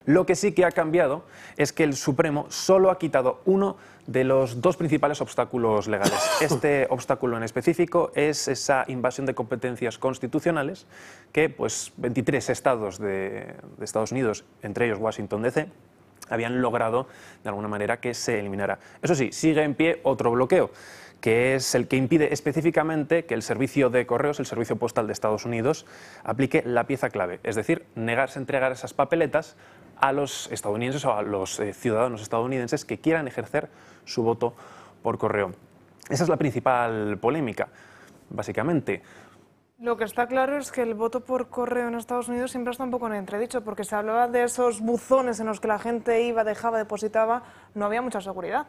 Lo que sí que ha cambiado es que el Supremo solo ha quitado uno de los dos principales obstáculos legales. Este obstáculo en específico es esa invasión de competencias constitucionales que 23 estados de Estados Unidos, entre ellos Washington D.C., habían logrado de alguna manera que se eliminara. Eso sí, sigue en pie otro bloqueo, que es el que impide específicamente que el servicio de correos, el servicio postal de Estados Unidos, aplique la pieza clave, es decir, negarse a entregar esas papeletas a los estadounidenses o a los ciudadanos estadounidenses que quieran ejercer su voto por correo. Esa es la principal polémica, básicamente. Lo que está claro es que el voto por correo en Estados Unidos siempre está un poco en entredicho, porque se hablaba de esos buzones en los que la gente iba, dejaba, depositaba, no había mucha seguridad.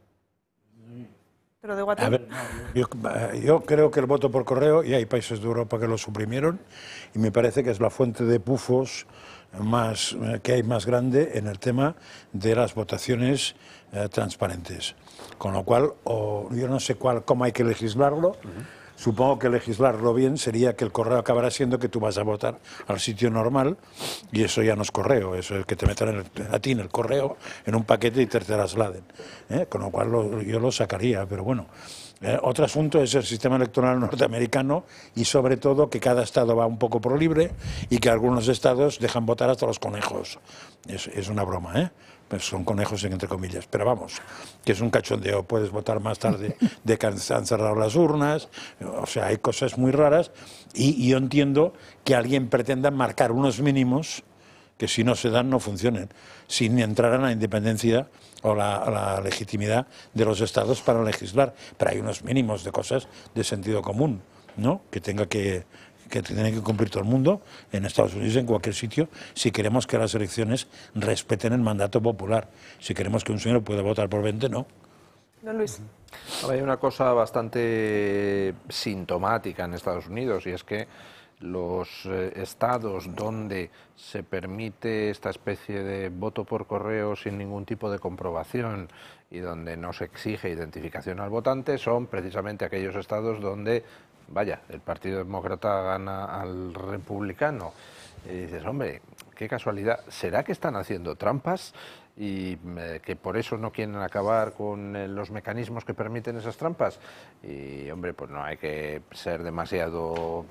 Te lo digo a ti. A ver, yo creo que el voto por correo, y hay países de Europa que lo suprimieron, y me parece que es la fuente de pufos que hay más grande en el tema de las votaciones transparentes. Con lo cual, yo no sé cómo hay que legislarlo. Supongo que legislarlo bien sería que el correo acabará siendo que tú vas a votar al sitio normal y eso ya no es correo, eso es que te metan a ti en el correo en un paquete y te trasladen. Con lo cual yo lo sacaría, pero bueno. Otro asunto es el sistema electoral norteamericano y sobre todo que cada estado va un poco por libre y que algunos estados dejan votar hasta los conejos. Es una broma, ¿eh? Pues son conejos entre comillas, pero vamos, que es un cachondeo, puedes votar más tarde de que han cerrado las urnas, o sea, hay cosas muy raras y yo entiendo que alguien pretenda marcar unos mínimos que si no se dan no funcionen, sin entrar en la independencia o la legitimidad de los estados para legislar, pero hay unos mínimos de cosas de sentido común, ¿no? Que tiene que cumplir todo el mundo, en Estados Unidos, en cualquier sitio, si queremos que las elecciones respeten el mandato popular. Si queremos que un señor pueda votar por 20, no. Don Luis. Hay una cosa bastante sintomática en Estados Unidos y es que los estados donde se permite esta especie de voto por correo sin ningún tipo de comprobación y donde no se exige identificación al votante son precisamente aquellos estados donde, vaya, el Partido Demócrata gana al Republicano. Y dices, hombre, qué casualidad, ¿será que están haciendo trampas y que por eso no quieren acabar con los mecanismos que permiten esas trampas? Y, hombre, pues no hay que ser demasiado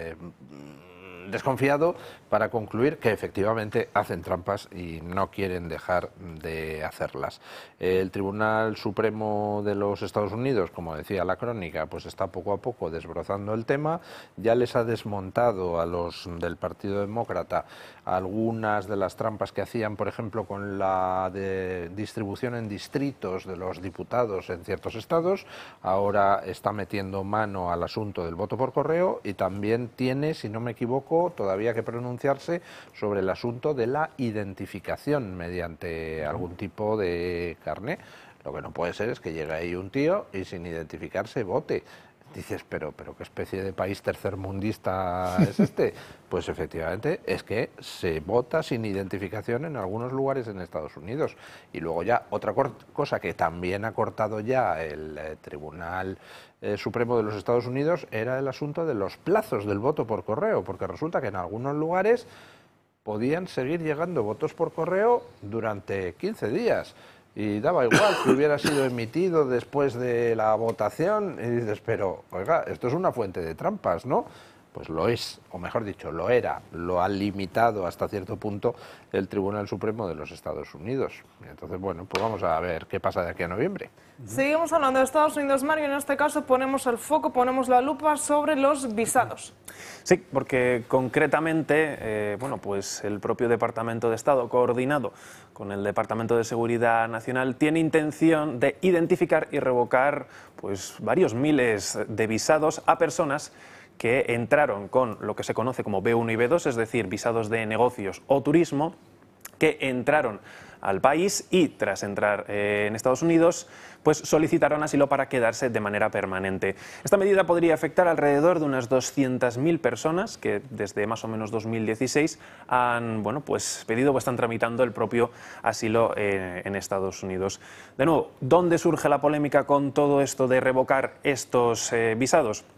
desconfiado para concluir que efectivamente hacen trampas y no quieren dejar de hacerlas. El Tribunal Supremo de los Estados Unidos, como decía la crónica, pues está poco a poco desbrozando el tema, ya les ha desmontado a los del Partido Demócrata algunas de las trampas que hacían, por ejemplo, con la de distribución en distritos de los diputados en ciertos estados. Ahora está metiendo mano al asunto del voto por correo y también tiene, si no me equivoco, todavía que pronunciarse sobre el asunto de la identificación mediante algún tipo de carné. Lo que no puede ser es que llegue ahí un tío y sin identificarse vote. Dices, pero ¿qué especie de país tercermundista es este? Pues efectivamente es que se vota sin identificación en algunos lugares en Estados Unidos. Y luego ya otra cosa que también ha cortado ya el Tribunal Supremo de los Estados Unidos era el asunto de los plazos del voto por correo, porque resulta que en algunos lugares podían seguir llegando votos por correo durante 15 días. Y daba igual que hubiera sido emitido después de la votación. Y dices, pero, oiga, esto es una fuente de trampas, ¿no? Pues lo es, o mejor dicho, lo era, lo ha limitado hasta cierto punto el Tribunal Supremo de los Estados Unidos. Y entonces, bueno, pues vamos a ver qué pasa de aquí a noviembre. Seguimos hablando de Estados Unidos, Mario, en este caso ponemos el foco, ponemos la lupa sobre los visados. Sí, porque concretamente, pues el propio Departamento de Estado, coordinado con el Departamento de Seguridad Nacional, tiene intención de identificar y revocar pues varios miles de visados a personas que entraron con lo que se conoce como B1 y B2, es decir, visados de negocios o turismo, que entraron al país y tras entrar en Estados Unidos pues solicitaron asilo para quedarse de manera permanente. Esta medida podría afectar alrededor de unas 200.000 personas que desde más o menos 2016 han pedido o están tramitando el propio asilo en Estados Unidos. De nuevo, ¿dónde surge la polémica con todo esto de revocar estos visados?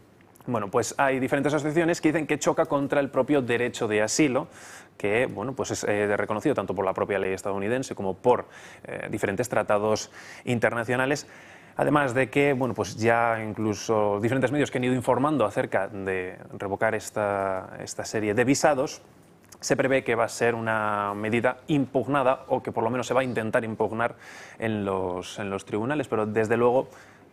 Bueno, pues hay diferentes asociaciones que dicen que choca contra el propio derecho de asilo, que bueno, pues es reconocido tanto por la propia ley estadounidense como por diferentes tratados internacionales. Además de que, bueno, pues ya incluso diferentes medios que han ido informando acerca de revocar esta serie de visados, se prevé que va a ser una medida impugnada o que por lo menos se va a intentar impugnar en los tribunales, pero desde luego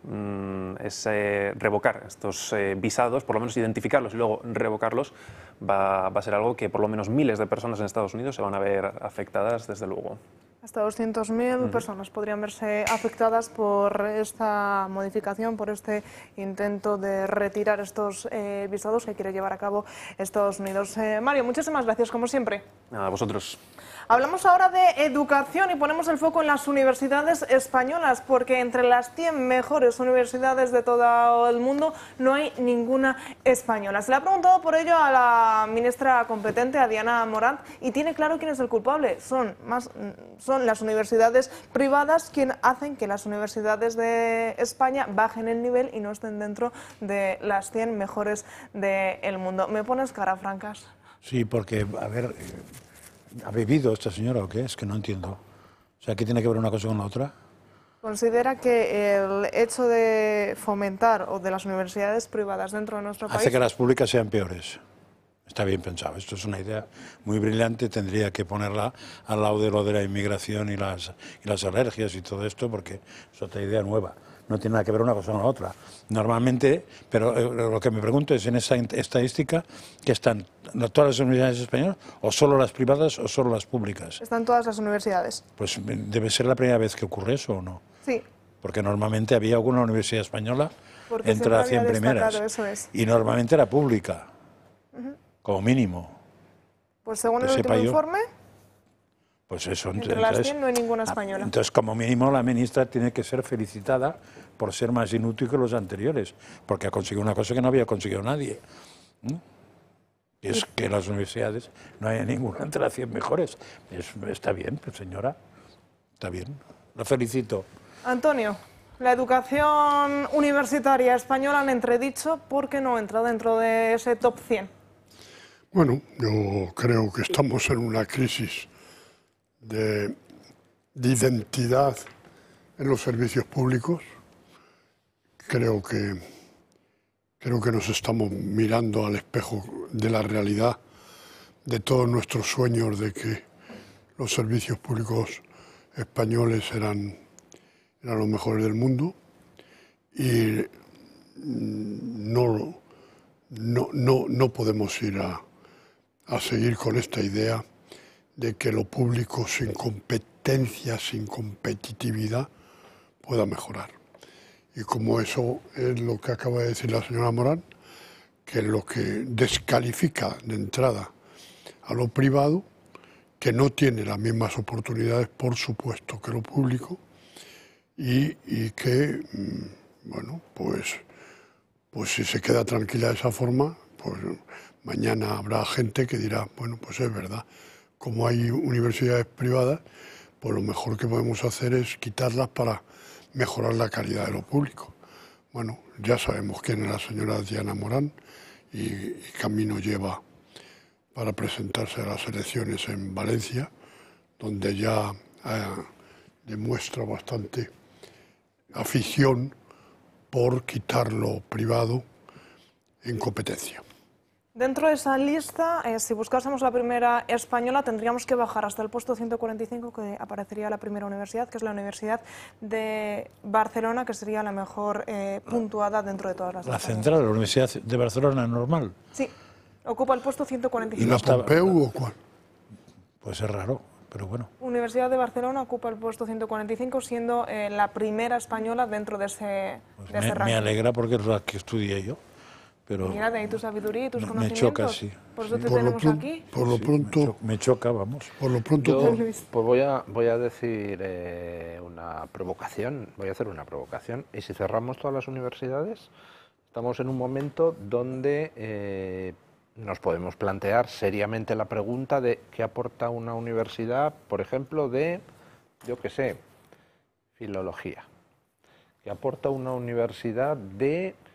es revocar estos visados, por lo menos identificarlos y luego revocarlos, va a ser algo que por lo menos miles de personas en Estados Unidos se van a ver afectadas, desde luego. Hasta 200.000 personas podrían verse afectadas por esta modificación, por este intento de retirar estos visados que quiere llevar a cabo Estados Unidos. Mario, muchísimas gracias, como siempre. Nada, a vosotros. Hablamos ahora de educación y ponemos el foco en las universidades españolas, porque entre las 100 mejores universidades de todo el mundo no hay ninguna española. Se le ha preguntado por ello a la ministra competente, a Diana Morant, y tiene claro quién es el culpable. Son las universidades privadas quienes hacen que las universidades de España bajen el nivel y no estén dentro de las 100 mejores del mundo. ¿Me pones cara, Francas? Sí, porque, a ver, ¿ha bebido esta señora o qué? Es que no entiendo. O sea, ¿qué tiene que ver una cosa con la otra? ¿Considera que el hecho de fomentar o de las universidades privadas dentro de nuestro país hace que las públicas sean peores? Está bien pensado. Esto es una idea muy brillante. Tendría que ponerla al lado de lo de la inmigración y las alergias y todo esto, porque es otra idea nueva. No tiene nada que ver una cosa con la otra. Normalmente, pero lo que me pregunto es, en esa estadística, ¿que están todas las universidades españolas, o solo las privadas, o solo las públicas? Están todas las universidades. Pues debe ser la primera vez que ocurre eso, ¿o no? Sí. Porque normalmente había alguna universidad española Porque entre las 100 primeras. Eso es. Y normalmente era pública, como mínimo. Pues según el Que último sepa yo. informe, Pues eso, entre las 100 no hay ninguna española. Entonces, como mínimo, la ministra tiene que ser felicitada por ser más inútil que los anteriores, porque ha conseguido una cosa que no había conseguido nadie. Es que las universidades no hay ninguna entre las 100 mejores. Está bien, pues, señora, está bien. La felicito. Antonio, la educación universitaria española en entredicho, ¿por qué no entra dentro de ese top 100? Bueno, yo creo que estamos en una crisis de identidad en los servicios públicos. Creo que nos estamos mirando al espejo de la realidad, de todos nuestros sueños de que los servicios públicos españoles eran los mejores del mundo, y no podemos ir a seguir con esta idea de que lo público sin competencia, sin competitividad, pueda mejorar. Y como eso es lo que acaba de decir la señora Morán, que es lo que descalifica de entrada a lo privado, que no tiene las mismas oportunidades, por supuesto, que lo público, y que, bueno, pues si se queda tranquila de esa forma, pues mañana habrá gente que dirá, bueno, pues es verdad, como hay universidades privadas, pues lo mejor que podemos hacer es quitarlas para mejorar la calidad de lo público. Bueno, ya sabemos quién es la señora Diana Morán y camino lleva para presentarse a las elecciones en Valencia, donde ya demuestra bastante afición por quitar lo privado en competencia. Dentro de esa lista, si buscásemos la primera española, tendríamos que bajar hasta el puesto 145, que aparecería la primera universidad, que es la Universidad de Barcelona, que sería la mejor puntuada dentro de todas las La españolas. central, la Universidad de Barcelona, normal. Sí, ocupa el puesto ¿Y 145. la Pompeu o cuál? Pues es raro, pero bueno. Universidad de Barcelona ocupa el puesto 145, siendo la primera española dentro de ese, Pues de ese me ranking. alegra porque es la que estudié yo. Pero Mira, de ahí tu sabiduría y tus me conocimientos. choca, sí. Por eso te Por lo tenemos aquí. pronto, me choca, vamos. por lo pronto, Yo Luis. pues voy a decir una provocación, voy a hacer una provocación. Y si cerramos todas las universidades, estamos en un momento donde nos podemos plantear seriamente la pregunta de qué aporta una universidad, por ejemplo, de, yo qué sé, filología. ¿Qué aporta una universidad de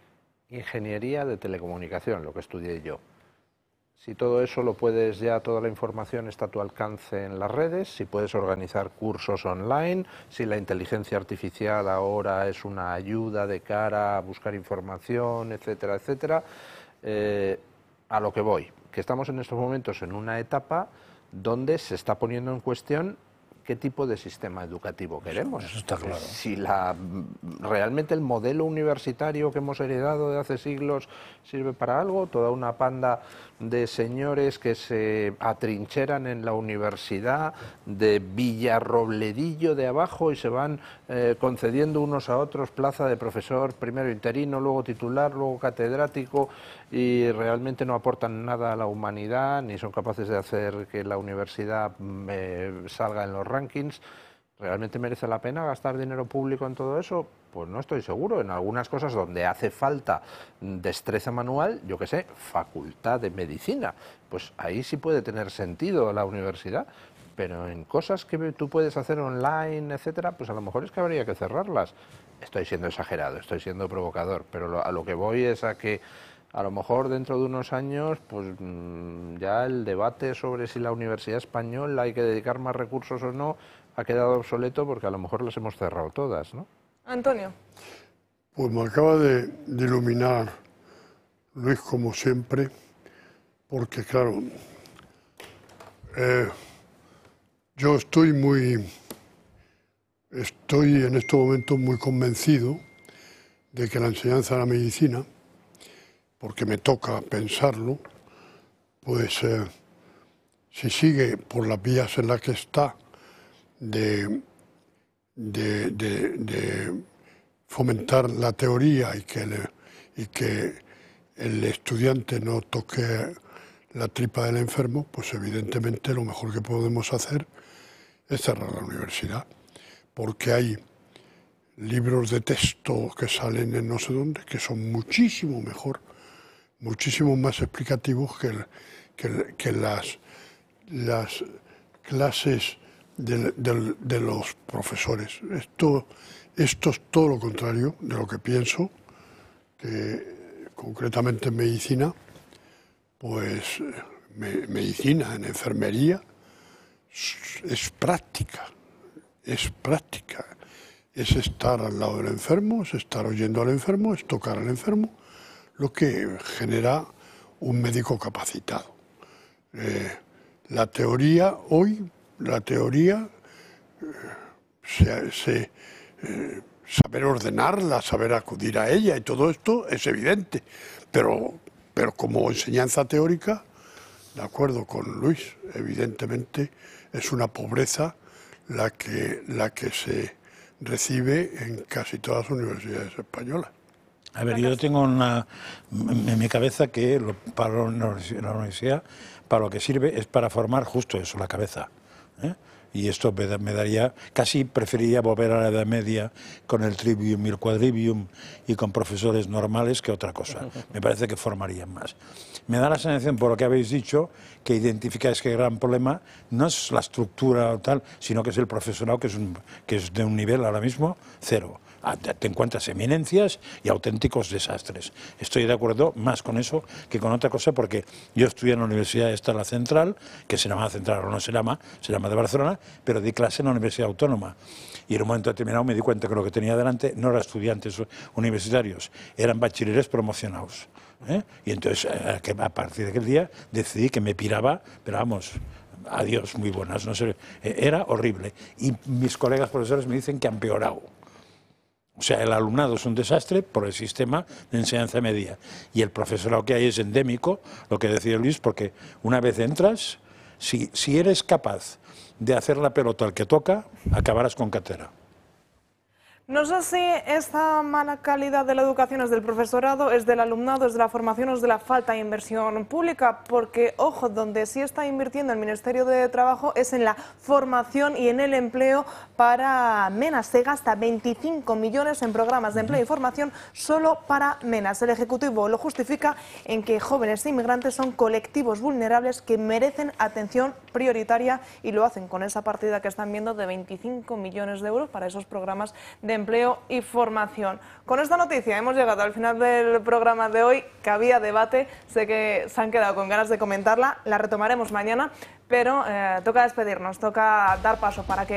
ingeniería de telecomunicación, lo que estudié yo. Si todo eso lo puedes ya, toda la información está a tu alcance en las redes, si puedes organizar cursos online, si la inteligencia artificial ahora es una ayuda de cara a buscar información, etcétera, etcétera, a lo que voy, que estamos en estos momentos en una etapa donde se está poniendo en cuestión qué tipo de sistema educativo queremos. Eso está claro. Si realmente el modelo universitario que hemos heredado de hace siglos sirve para algo, toda una panda de señores que se atrincheran en la universidad de Villarrobledillo de abajo y se van concediendo unos a otros plaza de profesor, primero interino, luego titular, luego catedrático, y realmente no aportan nada a la humanidad, ni son capaces de hacer que la universidad salga en los rankings. ¿Realmente merece la pena gastar dinero público en todo eso? Pues no estoy seguro. En algunas cosas donde hace falta destreza manual, yo qué sé, facultad de medicina, pues ahí sí puede tener sentido la universidad. Pero en cosas que tú puedes hacer online, etcétera, pues a lo mejor es que habría que cerrarlas. Estoy siendo exagerado, estoy siendo provocador, pero a lo que voy es a que a lo mejor dentro de unos años pues ya el debate sobre si la universidad española hay que dedicar más recursos o no ha quedado obsoleto porque a lo mejor las hemos cerrado todas, ¿no? Antonio. Pues me acaba de iluminar Luis, como siempre, porque claro, yo estoy en estos momentos muy convencido de que la enseñanza de la medicina, porque me toca pensarlo, pues si sigue por las vías en las que está de fomentar la teoría y que el estudiante no toque la tripa del enfermo, pues evidentemente lo mejor que podemos hacer es cerrar la universidad, porque hay libros de texto que salen en no sé dónde que son muchísimo mejor, muchísimo más explicativos que las clases de los profesores. Esto es todo lo contrario de lo que pienso, que concretamente en medicina, pues medicina, en enfermería, es práctica, es estar al lado del enfermo, es estar oyendo al enfermo, es tocar al enfermo, lo que genera un médico capacitado. La teoría, saber ordenarla, saber acudir a ella y todo esto es evidente, pero como enseñanza teórica, de acuerdo con Luis, evidentemente es una pobreza la que se recibe en casi todas las universidades españolas. A ver, yo tengo en mi cabeza que para la universidad, para lo que sirve es para formar justo eso, la cabeza, ¿eh? Y esto me daría, casi preferiría volver a la Edad Media con el trivium y el quadrivium y con profesores normales que otra cosa. Me parece que formarían más. Me da la sensación, por lo que habéis dicho, que identificáis que el gran problema no es la estructura o tal, sino que es el profesorado, que es de un nivel ahora mismo cero. Te encuentras eminencias y auténticos desastres. Estoy de acuerdo más con eso que con otra cosa, porque yo estudié en la Universidad esta, la Central, que se llama Central o no se llama de Barcelona, pero di clase en la Universidad Autónoma. Y en un momento determinado me di cuenta que lo que tenía delante no eran estudiantes universitarios, eran bachilleres promocionados, ¿eh? Y entonces, a partir de aquel día, decidí que me piraba, pero vamos, adiós, muy buenas, no sé, era horrible. Y mis colegas profesores me dicen que han empeorado. O sea, el alumnado es un desastre por el sistema de enseñanza media. Y el profesorado que hay es endémico, lo que decía Luis, porque una vez entras, si eres capaz de hacer la pelota al que toca, acabarás con cátedra. No sé si esta mala calidad de la educación es del profesorado, es del alumnado, es de la formación o es de la falta de inversión pública, porque, ojo, donde sí está invirtiendo el Ministerio de Trabajo es en la formación y en el empleo para MENAS. Se gasta 25 millones en programas de empleo y formación solo para MENAS. El Ejecutivo lo justifica en que jóvenes e inmigrantes son colectivos vulnerables que merecen atención prioritaria y lo hacen con esa partida que están viendo de 25 millones de euros para esos programas de empleo y formación. Con esta noticia hemos llegado al final del programa de hoy, que había debate, sé que se han quedado con ganas de comentarla, la retomaremos mañana, pero toca despedirnos, toca dar paso para que